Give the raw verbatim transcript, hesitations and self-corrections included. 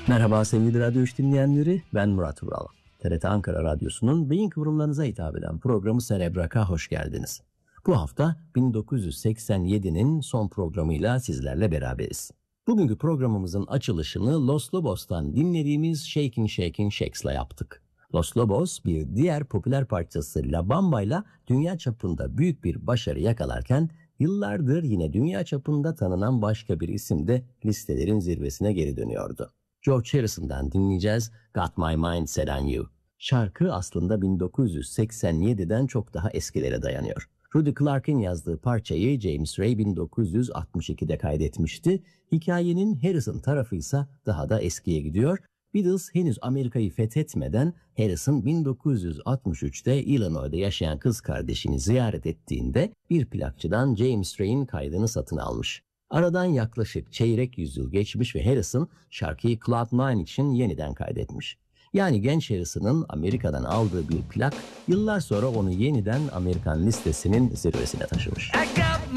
Merhaba sevgili Radyo üç dinleyenleri, ben Murat Vural. T R T Ankara Radyosu'nun beyin kıvrımlarınıza hitap eden programı Cerebrak'a hoş geldiniz. Bu hafta bin dokuz yüz seksen yedi'nin son programıyla sizlerle beraberiz. Bugünkü programımızın açılışını Los Lobos'tan dinlediğimiz Shakin' Shakin' Shakes'la yaptık. Los Lobos bir diğer popüler parçası La Bamba'yla dünya çapında büyük bir başarı yakalarken yıllardır yine dünya çapında tanınan başka bir isim de listelerin zirvesine geri dönüyordu. George Harrison'dan dinleyeceğiz Got My Mind Set On You. Şarkı aslında bin dokuz yüz seksen yedi'den çok daha eskilere dayanıyor. Rudy Clark'ın yazdığı parçayı James Ray bin dokuz yüz altmış iki'de kaydetmişti. Hikayenin Harrison tarafı ise daha da eskiye gidiyor. Beatles henüz Amerika'yı fethetmeden Harrison bin dokuz yüz altmış üç'te Illinois'da yaşayan kız kardeşini ziyaret ettiğinde bir plakçıdan James Ray'in kaydını satın almış. Aradan yaklaşık çeyrek yüzyıl geçmiş ve Harrison şarkıyı Cloud Nine için yeniden kaydetmiş. Yani genç Harrison'ın Amerika'dan aldığı bir plak yıllar sonra onu yeniden Amerikan listesinin zirvesine taşımış. I got